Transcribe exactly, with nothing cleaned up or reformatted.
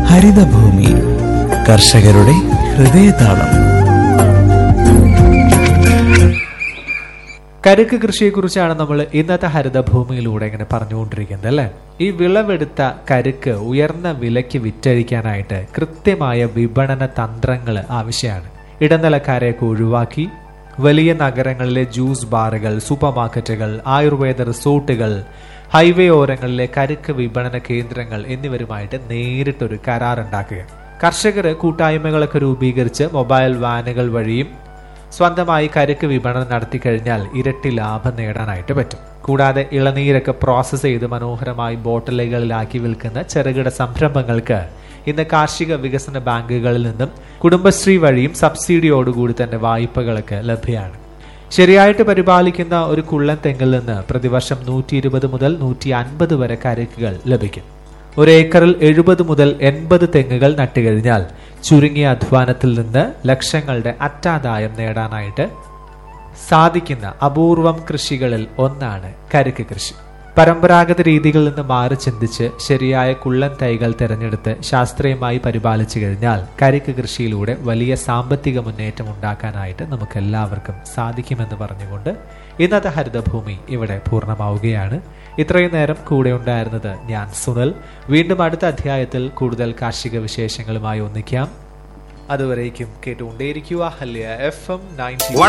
ഹരിതഭൂമി, കർഷകരുടെ ഹൃദയതാളം. കരുക്ക് കൃഷിയെക്കുറിച്ചാണ് നമ്മൾ ഇന്നത്തെ ഹരിതഭൂമിയിലൂടെ ഇങ്ങനെ പറഞ്ഞുകൊണ്ടിരിക്കുന്നത് അല്ലേ. ഈ വിളവെടുത്ത കരുക്ക് ഉയർന്ന വിലയ്ക്ക് വിറ്റഴിക്കാനായിട്ട് കൃത്യമായ വിപണന തന്ത്രങ്ങൾ ആവശ്യമാണ്. ഇടനിലക്കാരെയൊക്കെ ഒഴിവാക്കി വലിയ നഗരങ്ങളിലെ ജ്യൂസ് ബാറുകൾ, സൂപ്പർ മാർക്കറ്റുകൾ, ആയുർവേദ റിസോർട്ടുകൾ, ഹൈവേ ഓരങ്ങളിലെ കരുക്ക് വിപണന കേന്ദ്രങ്ങൾ എന്നിവരുമായിട്ട് നേരിട്ടൊരു കരാറുണ്ടാക്കുക. കർഷകർ കൂട്ടായ്മകളൊക്കെ രൂപീകരിച്ച് മൊബൈൽ വാനുകൾ വഴിയും സ്വന്തമായി കരുക്ക് വിപണനം നടത്തി കഴിഞ്ഞാൽ ഇരട്ടി ലാഭം നേടാനായിട്ട് പറ്റും. കൂടാതെ ഇളനീരൊക്കെ പ്രോസസ്സ് ചെയ്ത് മനോഹരമായി ബോട്ടിലുകളിലാക്കി വിൽക്കുന്ന ചെറുകിട സംരംഭങ്ങൾക്ക് ഇന്ന് കാർഷിക വികസന ബാങ്കുകളിൽ നിന്നും കുടുംബശ്രീ വഴിയും സബ്സിഡിയോടുകൂടി തന്നെ വായ്പകളൊക്കെ ലഭ്യമാണ്. ശരിയായിട്ട് പരിപാലിക്കുന്ന ഒരു കുള്ളൻ തെങ്ങിൽ നിന്ന് പ്രതിവർഷം നൂറ്റി ഇരുപത് മുതൽ നൂറ്റി അൻപത് വരെ കരുക്കുകൾ ലഭിക്കും. ഒരു ഏക്കറിൽ എഴുപത് മുതൽ എൺപത് തെങ്ങുകൾ നട്ടുകഴിഞ്ഞാൽ ചുരുങ്ങിയ അധ്വാനത്തിൽ നിന്ന് ലക്ഷങ്ങളുടെ അറ്റാദായം നേടാനായിട്ട് സാധിക്കുന്ന അപൂർവം കൃഷികളിൽ ഒന്നാണ് കരുക്ക് കൃഷി. പരമ്പരാഗത രീതികളിൽ നിന്ന് മാറി ചിന്തിച്ച് ശരിയായ കുള്ളൻ തൈകൾ തിരഞ്ഞെടുത്ത് ശാസ്ത്രീയമായി പരിപാലിച്ചു കഴിഞ്ഞാൽ കരുക്ക് കൃഷിയിലൂടെ വലിയ സാമ്പത്തിക മുന്നേറ്റം ഉണ്ടാക്കാനായിട്ട് നമുക്ക് എല്ലാവർക്കും സാധിക്കുമെന്ന് പറഞ്ഞുകൊണ്ട് ഇന്നത്തെ ഹരിതഭൂമി ഇവിടെ പൂർണ്ണമാവുകയാണ്. ഇത്രയും നേരം കൂടെ ഉണ്ടായിരുന്നത് ഞാൻ സുനൽ. വീണ്ടും അടുത്ത അധ്യായത്തിൽ കൂടുതൽ കാർഷിക വിശേഷങ്ങളുമായി ഒന്നിക്കാം. അതുവരേക്കും കേട്ടുകൊണ്ടേയിരിക്കുക ഹല്യ എഫ് എം നയൻറ്റി.